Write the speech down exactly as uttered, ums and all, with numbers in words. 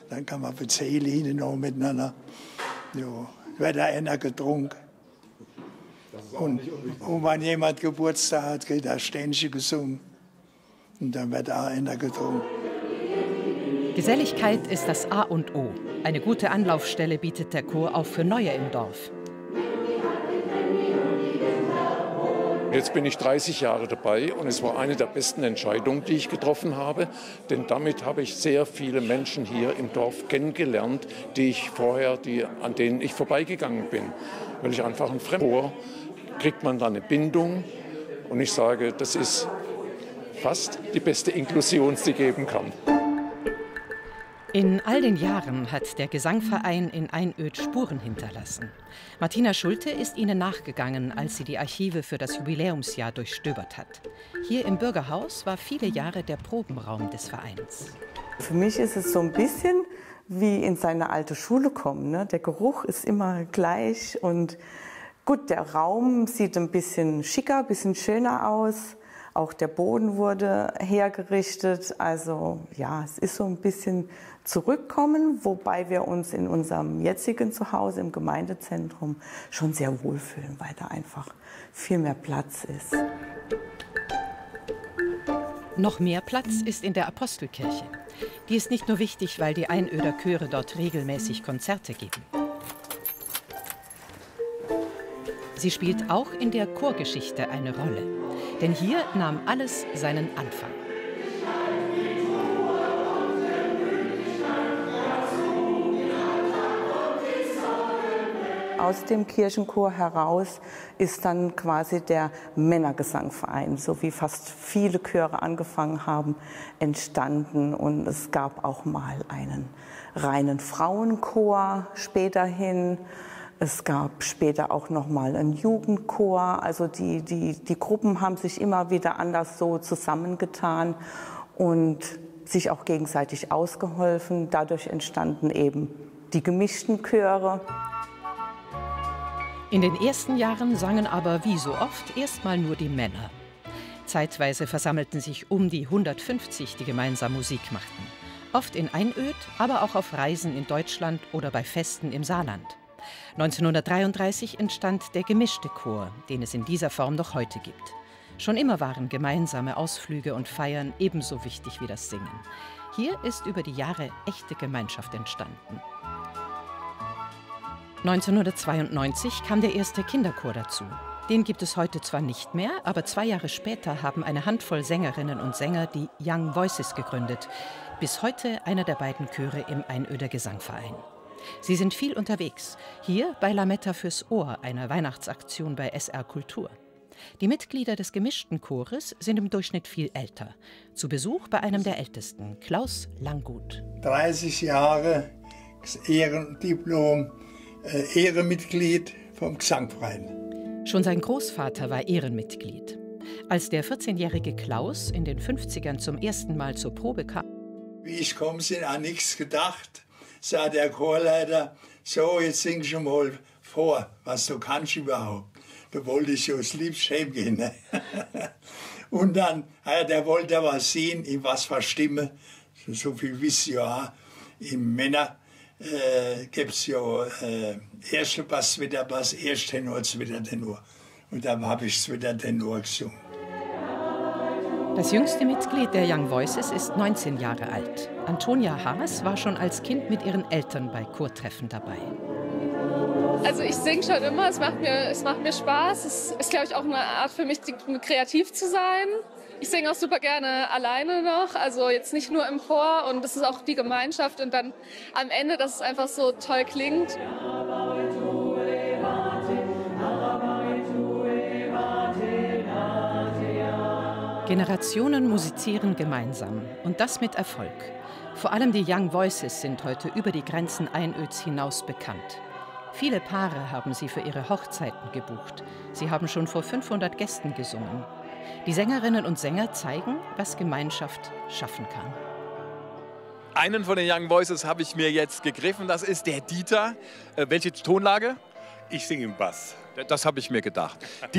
Dann kann man erzählen hinten noch miteinander. Ja, wird da einer getrunken. Und, und wenn jemand Geburtstag hat, kriegt er Ständchen gesungen. Und dann wird auch einer getrunken. Geselligkeit ist das A und O. Eine gute Anlaufstelle bietet der Chor auch für Neue im Dorf. Jetzt bin ich dreißig Jahre dabei und es war eine der besten Entscheidungen, die ich getroffen habe. Denn damit habe ich sehr viele Menschen hier im Dorf kennengelernt, die ich vorher, die, an denen ich vorbeigegangen bin. Weil ich einfach ein Fremdchor, kriegt man dann eine Bindung. Und ich sage, das ist fast die beste Inklusion, die es geben kann. In all den Jahren hat der Gesangverein in Einöd Spuren hinterlassen. Martina Schulte ist ihnen nachgegangen, als sie die Archive für das Jubiläumsjahr durchstöbert hat. Hier im Bürgerhaus war viele Jahre der Probenraum des Vereins. Für mich ist es so ein bisschen wie in seine alte Schule kommen, ne? Der Geruch ist immer gleich und gut, der Raum sieht ein bisschen schicker, ein bisschen schöner aus. Auch der Boden wurde hergerichtet. Also ja, es ist so ein bisschen zurückkommen, wobei wir uns in unserem jetzigen Zuhause im Gemeindezentrum schon sehr wohlfühlen, weil da einfach viel mehr Platz ist. Noch mehr Platz ist in der Apostelkirche. Die ist nicht nur wichtig, weil die Einöder Chöre dort regelmäßig Konzerte geben. Sie spielt auch in der Chorgeschichte eine Rolle. Denn hier nahm alles seinen Anfang. Aus dem Kirchenchor heraus ist dann quasi der Männergesangverein, so wie fast viele Chöre angefangen haben, entstanden. Und es gab auch mal einen reinen Frauenchor späterhin. Es gab später auch noch mal einen Jugendchor. Also die, die, die Gruppen haben sich immer wieder anders so zusammengetan und sich auch gegenseitig ausgeholfen. Dadurch entstanden eben die gemischten Chöre. In den ersten Jahren sangen aber wie so oft erstmal nur die Männer. Zeitweise versammelten sich um die hundertfünfzig, die gemeinsam Musik machten. Oft in Einöd, aber auch auf Reisen in Deutschland oder bei Festen im Saarland. neunzehnhundertdreiunddreißig entstand der gemischte Chor, den es in dieser Form noch heute gibt. Schon immer waren gemeinsame Ausflüge und Feiern ebenso wichtig wie das Singen. Hier ist über die Jahre echte Gemeinschaft entstanden. neunzehnhundertzweiundneunzig kam der erste Kinderchor dazu. Den gibt es heute zwar nicht mehr, aber zwei Jahre später haben eine Handvoll Sängerinnen und Sänger die Young Voices gegründet. Bis heute einer der beiden Chöre im Einöder Gesangverein. Sie sind viel unterwegs. Hier bei Lametta fürs Ohr, einer Weihnachtsaktion bei S R Kultur. Die Mitglieder des gemischten Chores sind im Durchschnitt viel älter. Zu Besuch bei einem der Ältesten, Klaus Langgut. dreißig Jahre Ehrendiplom, äh, Ehrenmitglied vom Gesangverein. Schon sein Großvater war Ehrenmitglied. Als der vierzehnjährige Klaus in den fünfzigern zum ersten Mal zur Probe kam. Wie ich komme, sind an nichts gedacht, sagt der Chorleiter, so, jetzt singst du mal vor, was du kannst überhaupt. Da wollte ich so das liebste heimgehen. Ne? Und dann, ja, der wollte was sehen, in was für Stimme. So, so viel wisst ihr ja. Im Männer äh, gibt es ja äh, erste Bass, zweiter Bass, erst Tenor, zweiter Tenor. Und dann habe ich zweiter Tenor gesungen. Das jüngste Mitglied der Young Voices ist neunzehn Jahre alt. Antonia Haas war schon als Kind mit ihren Eltern bei Chortreffen dabei. Also ich singe schon immer, es macht mir, es macht mir Spaß. Es ist, glaube ich, auch eine Art für mich, kreativ zu sein. Ich singe auch super gerne alleine noch, also jetzt nicht nur im Chor. Und das ist auch die Gemeinschaft und dann am Ende, dass es einfach so toll klingt. Generationen musizieren gemeinsam und das mit Erfolg. Vor allem die Young Voices sind heute über die Grenzen Einöds hinaus bekannt. Viele Paare haben sie für ihre Hochzeiten gebucht. Sie haben schon vor fünfhundert Gästen gesungen. Die Sängerinnen und Sänger zeigen, was Gemeinschaft schaffen kann. Einen von den Young Voices habe ich mir jetzt gegriffen, das ist der Dieter. Äh, welche Tonlage? Ich singe im Bass. Das habe ich mir gedacht.